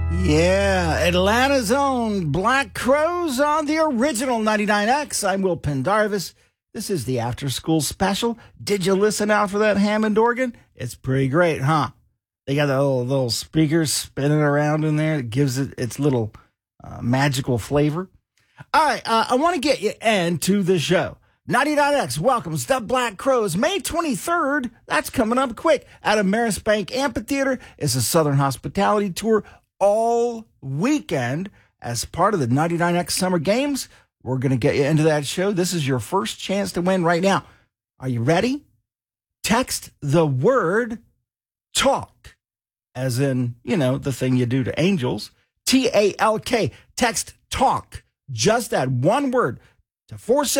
Yeah, Atlanta's own Black Crowes on the original 99X. I'm Will Pendarvis. This is the After School Special. Did you listen out for that Hammond organ? It's pretty great, huh? They got the little speakers spinning around in there. It gives it its little magical flavor. All right, I want to get you into the show. 99X welcomes the Black Crowes May 23rd. That's coming up quick at Ameris Bank Amphitheater. It's a Southern Hospitality Tour all weekend as part of the 99X Summer Games. We're going to get you into that show. This is your first chance to win right now. Are you ready? Text the word TALK, as in, the thing you do to angels. TALK. Text TALK. Just that one word to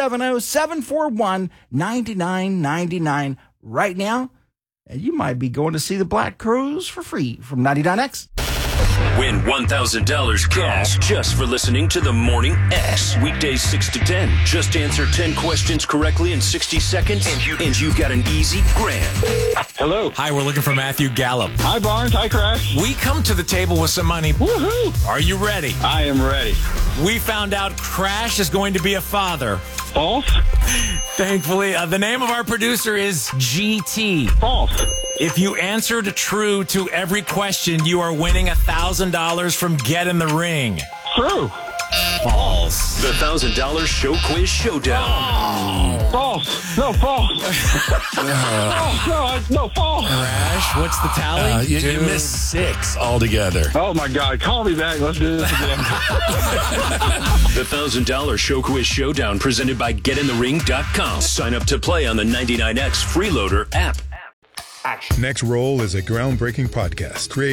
470-741-9999 right now. And you might be going to see the Black Crowes for free from 99X. Win $1,000 cash just for listening to the Morning X. Weekdays 6 to 10. Just answer 10 questions correctly in 60 seconds, and you've got an easy grand. Hello. Hi, we're looking for Matthew Gallup. Hi, Barnes. Hi, Crash. We come to the table with some money. Woohoo! Are you ready? I am ready. We found out Crash is going to be a father. False? Thankfully, the name of our producer is GT. False. If you answered true to every question, you are winning $1,000 from Get in the Ring. True. False. The $1,000 Show Quiz Showdown. False. No, false. False. No, false. Crash, what's the tally? You missed 6 altogether. Oh, my God. Call me back. Let's do this again. The $1,000 Show Quiz Showdown presented by GetInTheRing.com. Sign up to play on the 99X Freeloader app. Next Roll is a groundbreaking podcast created